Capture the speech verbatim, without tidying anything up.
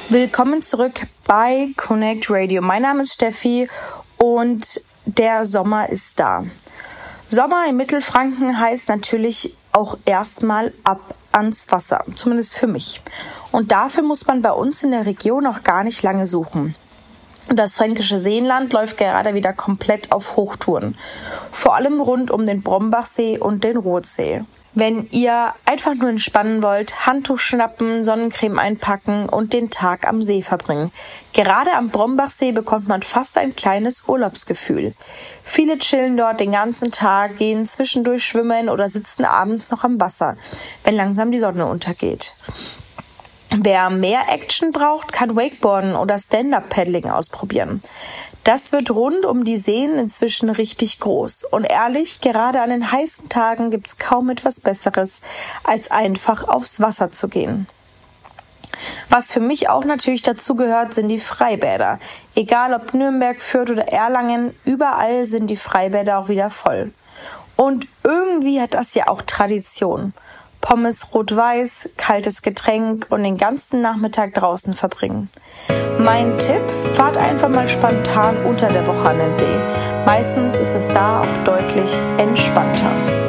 Willkommen zurück bei Connect Radio. Mein Name ist Steffi und der Sommer ist da. Sommer in Mittelfranken heißt natürlich auch erstmal ab ans Wasser, zumindest für mich. Und dafür muss man bei uns in der Region auch gar nicht lange suchen. Das fränkische Seenland läuft gerade wieder komplett auf Hochtouren, vor allem rund um den Brombachsee und den Rothsee. Wenn ihr einfach nur entspannen wollt, Handtuch schnappen, Sonnencreme einpacken und den Tag am See verbringen. Gerade am Brombachsee bekommt man fast ein kleines Urlaubsgefühl. Viele chillen dort den ganzen Tag, gehen zwischendurch schwimmen oder sitzen abends noch am Wasser, wenn langsam die Sonne untergeht. Wer mehr Action braucht, kann Wakeboarden oder Stand-Up-Paddling ausprobieren. Das wird rund um die Seen inzwischen richtig groß. Und ehrlich, gerade an den heißen Tagen gibt's kaum etwas Besseres, als einfach aufs Wasser zu gehen. Was für mich auch natürlich dazu gehört, sind die Freibäder. Egal ob Nürnberg, Fürth oder Erlangen, überall sind die Freibäder auch wieder voll. Und irgendwie hat das ja auch Tradition. Pommes rot-weiß, kaltes Getränk und den ganzen Nachmittag draußen verbringen. Mein Tipp, fahrt einfach mal spontan unter der Woche an den See. Meistens ist es da auch deutlich entspannter.